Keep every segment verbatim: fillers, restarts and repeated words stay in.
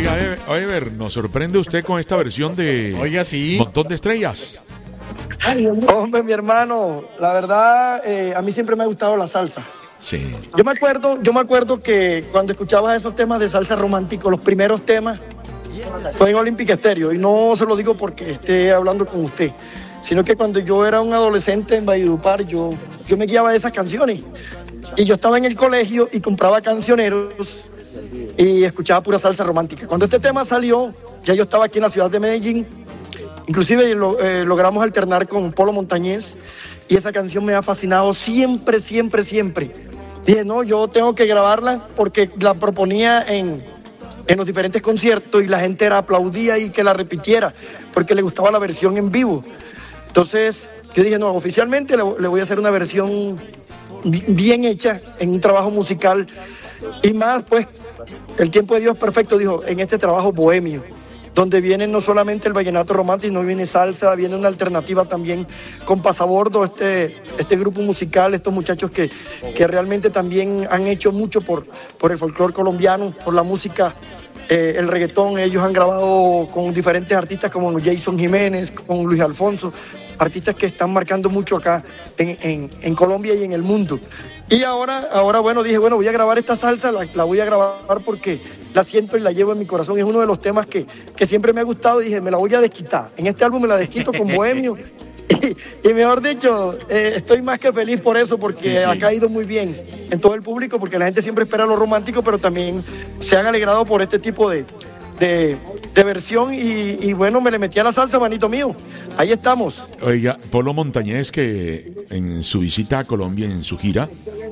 Oiga, Ever, nos sorprende usted con esta versión de Oiga, sí. Montón de Estrellas. Hombre, mi hermano, la verdad, eh, a mí siempre me ha gustado la salsa. Sí. Yo me acuerdo, yo me acuerdo que cuando escuchaba esos temas de salsa romántico, los primeros temas, fue en Olympic Stereo, y no se lo digo porque esté hablando con usted, sino que cuando yo era un adolescente en Valledupar, yo, yo me guiaba de esas canciones. Y yo estaba en el colegio y compraba cancioneros y escuchaba pura salsa romántica. Cuando este tema salió, ya yo estaba aquí en la ciudad de Medellín, inclusive lo, eh, logramos alternar con Polo Montañés, y esa canción me ha fascinado siempre, siempre, siempre. Dije, no, yo tengo que grabarla porque la proponía en, en los diferentes conciertos y la gente era aplaudía y que la repitiera porque le gustaba la versión en vivo. Entonces yo dije, no, oficialmente le, le voy a hacer una versión bien hecha, en un trabajo musical, y más, pues, el tiempo de Dios perfecto, dijo, en este trabajo bohemio, donde viene no solamente el vallenato romántico, sino viene salsa, viene una alternativa también con Pasabordo, este, este grupo musical, estos muchachos que, que realmente también han hecho mucho por, por el folclore colombiano, por la música, eh, el reggaetón. Ellos han grabado con diferentes artistas como Jason Jiménez, con Luis Alfonso, artistas que están marcando mucho acá en, en, en Colombia y en el mundo. Y ahora, ahora bueno, dije, bueno, voy a grabar esta salsa, la, la voy a grabar porque la siento y la llevo en mi corazón. Es uno de los temas que, que siempre me ha gustado. Dije, me la voy a desquitar. En este álbum me la desquito con Bohemio. Y, y mejor dicho, eh, estoy más que feliz por eso, porque sí, sí. ha caído muy bien en todo el público, porque la gente siempre espera lo romántico, pero también se han alegrado por este tipo de... De, de versión y, y bueno, me le metí a la salsa, manito mío. Ahí estamos. Oiga, Polo Montañés, que en su visita a Colombia, en su gira,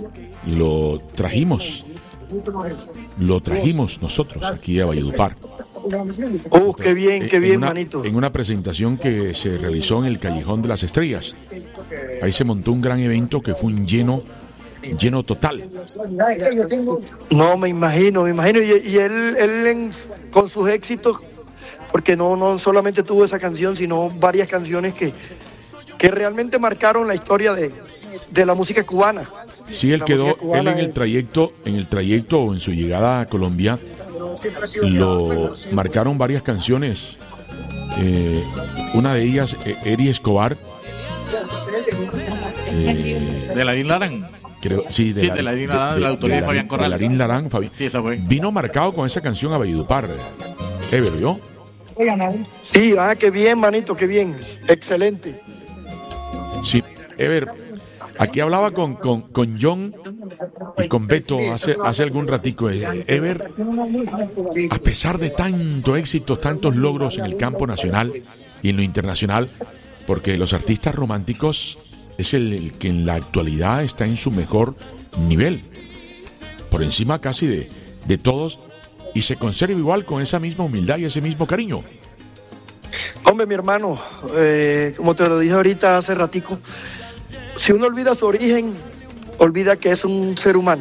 lo trajimos. Lo trajimos nosotros aquí a Valledupar. ¡Oh, qué bien, qué bien, una, manito! En una presentación que se realizó en el Callejón de las Estrellas. Ahí se montó un gran evento que fue un lleno lleno total. No, me imagino, me imagino. Y, y él, él en, con sus éxitos, porque no, no solamente tuvo esa canción, sino varias canciones que, que realmente marcaron la historia de, de la música cubana. Sí, él quedó, él en el trayecto, en el trayecto o en su llegada a Colombia, lo marcaron varias canciones. Eh, una de ellas, eh, Eri Escobar. Eh, de Larín Larán. Creo, sí, de, sí, la, de Larín Larán, de, de la autoría de, de Fabián Corral. Larín Larán, Fabi... Sí, esa fue. Vino marcado con esa canción a Valledupar. Ever, ¿yo? Sí, ah, qué bien, manito, qué bien. Excelente. Sí, Ever, aquí hablaba con, con, con John y con Beto hace, hace algún ratico. Ever, a pesar de tanto éxito, tantos logros en el campo nacional y en lo internacional, porque los artistas románticos es el, el que en la actualidad está en su mejor nivel, por encima casi de, de todos, y se conserva igual con esa misma humildad y ese mismo cariño. Hombre, mi hermano, eh, como te lo dije ahorita hace ratico, si uno olvida su origen, olvida que es un ser humano.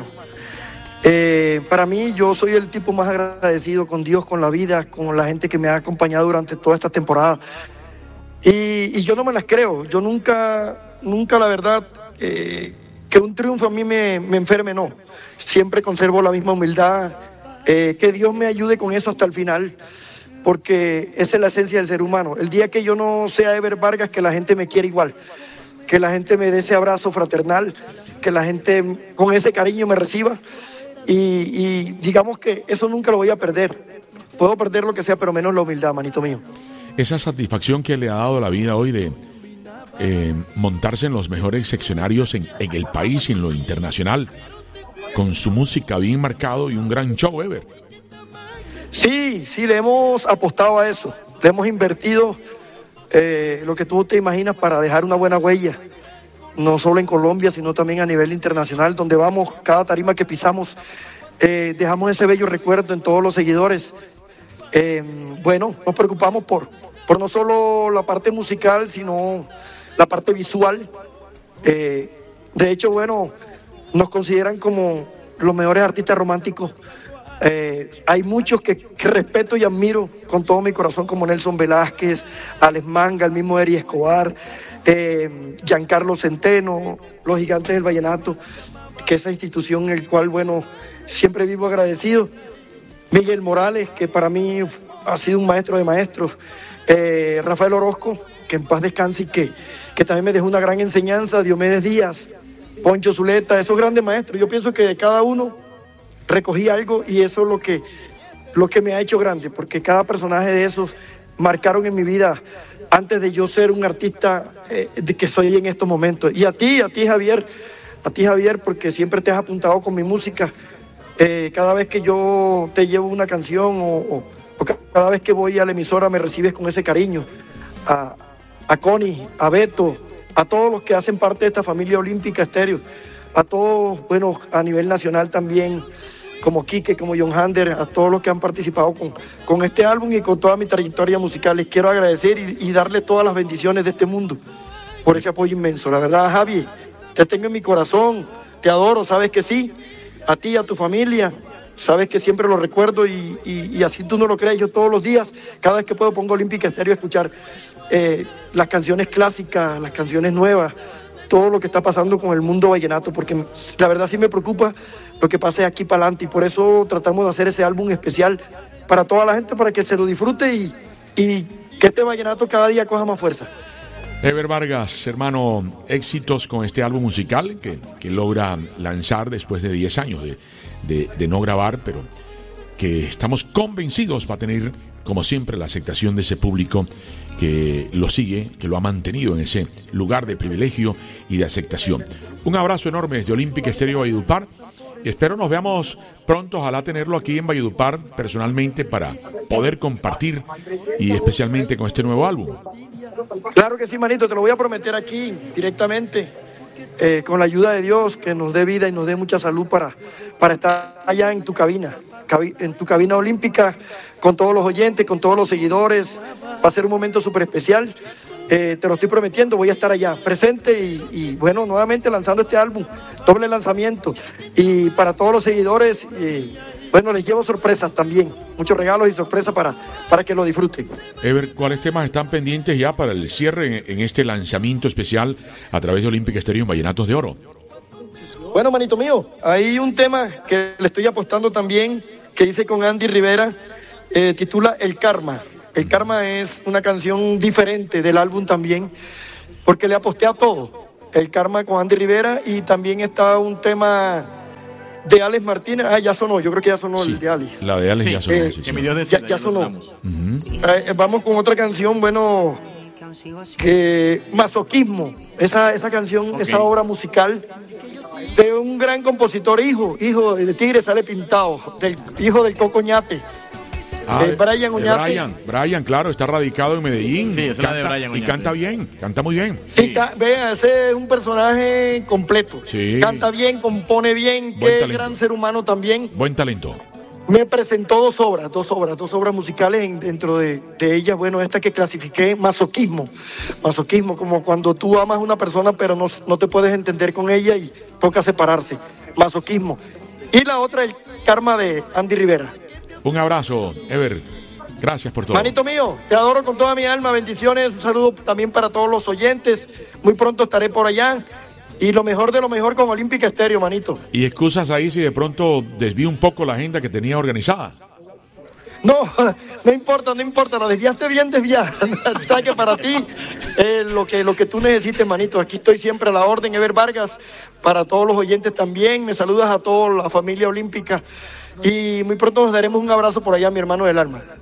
Eh, para mí, yo soy el tipo más agradecido con Dios, con la vida, con la gente que me ha acompañado durante toda esta temporada. Y, y yo no me las creo, yo nunca, nunca la verdad, eh, que un triunfo a mí me, me enferme, no. Siempre conservo la misma humildad, eh, que Dios me ayude con eso hasta el final, porque esa es la esencia del ser humano. El día que yo no sea Ever Vargas, que la gente me quiera igual, que la gente me dé ese abrazo fraternal, que la gente con ese cariño me reciba, y, y digamos que eso nunca lo voy a perder. Puedo perder lo que sea, pero menos la humildad, manito mío. Esa satisfacción que le ha dado la vida hoy de eh, montarse en los mejores escenarios en, en el país y en lo internacional, con su música bien marcado y un gran show, Ever. Sí, sí, le hemos apostado a eso, le hemos invertido eh, lo que tú te imaginas para dejar una buena huella, no solo en Colombia, sino también a nivel internacional, donde vamos, cada tarima que pisamos, eh, dejamos ese bello recuerdo en todos los seguidores. Eh, bueno, nos preocupamos por, por no solo la parte musical, sino la parte visual. Eh, de hecho, bueno, nos consideran como los mejores artistas románticos. Eh, hay muchos que, que respeto y admiro con todo mi corazón, como Nelson Velázquez, Alex Manga, el mismo Eri Escobar, eh, Giancarlo Centeno, los Gigantes del Vallenato, que esa institución en la cual, bueno, siempre vivo agradecido. Miguel Morales, que para mí ha sido un maestro de maestros, eh, Rafael Orozco, que en paz descanse y que, que también me dejó una gran enseñanza, Diomedes Díaz, Poncho Zuleta, esos grandes maestros. Yo pienso que de cada uno recogí algo y eso es lo que, lo que me ha hecho grande, porque cada personaje de esos marcaron en mi vida antes de yo ser un artista eh, de que soy en estos momentos. Y a ti, a ti Javier, a ti Javier, porque siempre te has apuntado con mi música. Eh, cada vez que yo te llevo una canción o, o, o cada vez que voy a la emisora me recibes con ese cariño. A, a Connie, a Beto, a todos los que hacen parte de esta familia olímpica estéreo, a todos, bueno, a nivel nacional también, como Quique, como John Hander, a todos los que han participado con, con este álbum y con toda mi trayectoria musical. Les quiero agradecer y, y darle todas las bendiciones de este mundo por ese apoyo inmenso. La verdad, Javi, te tengo en mi corazón, te adoro, sabes que sí, a ti, a tu familia, sabes que siempre lo recuerdo y, y, y así tú no lo crees, yo todos los días, cada vez que puedo pongo Olímpica Estéreo a escuchar eh, las canciones clásicas, las canciones nuevas, todo lo que está pasando con el mundo vallenato, porque la verdad sí me preocupa lo que pase aquí para adelante y por eso tratamos de hacer ese álbum especial para toda la gente, para que se lo disfrute y, y que este vallenato cada día coja más fuerza. Ever Vargas, hermano, éxitos con este álbum musical que, que logra lanzar después de diez años de, de, de no grabar, pero que estamos convencidos va a tener, como siempre, la aceptación de ese público que lo sigue, que lo ha mantenido en ese lugar de privilegio y de aceptación. Un abrazo enorme desde Olímpica Estéreo Valledupar y espero nos veamos pronto, ojalá tenerlo aquí en Valledupar personalmente para poder compartir y especialmente con este nuevo álbum. Claro que sí, manito, te lo voy a prometer aquí directamente, eh, con la ayuda de Dios, que nos dé vida y nos dé mucha salud para, para estar allá en tu cabina, cabi- en tu cabina olímpica, con todos los oyentes, con todos los seguidores. Va a ser un momento súper especial, eh, te lo estoy prometiendo, voy a estar allá presente y, y bueno, nuevamente lanzando este álbum, doble lanzamiento, y para todos los seguidores, eh, bueno, les llevo sorpresas también, muchos regalos y sorpresas para, para que lo disfruten. Ever, ¿cuáles temas están pendientes ya para el cierre en, en este lanzamiento especial a través de Olímpica Estéreo en Vallenatos de Oro? Bueno, manito mío, hay un tema que le estoy apostando también, que hice con Andy Rivera, eh, titula El Karma. El Karma es una canción diferente del álbum también, porque le aposté a todo. El Karma con Andy Rivera y también está un tema de Alex Martínez. Ah, ya sonó, yo creo que ya sonó Sí, el de Alex. la de Alex Sí, ya sonó. eh, sí, Que sí. mi Dios Ya, decida, ya ya sonó. lo estamos. Ujú. Eh, vamos con otra canción, bueno, que Masoquismo. Esa, esa canción, Ok. esa obra musical de un gran compositor, hijo, hijo de Tigre Sale Pintado, del hijo del Cocoñate. Ah, Eh, Brian de Oñate. Brian, Brian, claro, está radicado en Medellín. Sí, es la de Brian y Oñate. canta bien, canta muy bien. Sí, ca- vea, ese es un personaje completo. Sí. Canta bien, compone bien, Buen qué talento. gran ser humano también. Buen talento. Me presentó dos obras, dos obras, dos obras musicales en- dentro de, de ellas. Bueno, esta que clasifiqué, masoquismo. Masoquismo, como cuando tú amas a una persona pero no, no te puedes entender con ella y toca separarse. Masoquismo. Y la otra, El Karma de Andy Rivera. Un abrazo, Ever. Gracias por todo. Manito mío, te adoro con toda mi alma, bendiciones, un saludo también para todos los oyentes. Muy pronto estaré por allá. Y lo mejor de lo mejor con Olímpica Estéreo, manito. Y excusas ahí si de pronto desvío un poco la agenda que tenía organizada. No, no importa, no importa, lo desviaste bien desviado. Sabes que para ti, eh, lo, que, lo que tú necesites, manito, aquí estoy siempre a la orden. Ever Vargas, para todos los oyentes también, me saludas a toda la familia olímpica y muy pronto nos daremos un abrazo por allá, mi hermano del alma.